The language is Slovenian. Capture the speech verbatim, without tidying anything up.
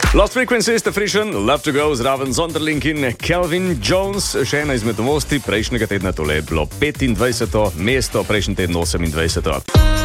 Lost Frequencies, The Frischen, Love to Go, zraven Zonderling in Calvin Jones. Še ena izmed novosti prejšnjega tedna, tole je bilo petindvajseto mesto, prejšnji teden osemindvajseto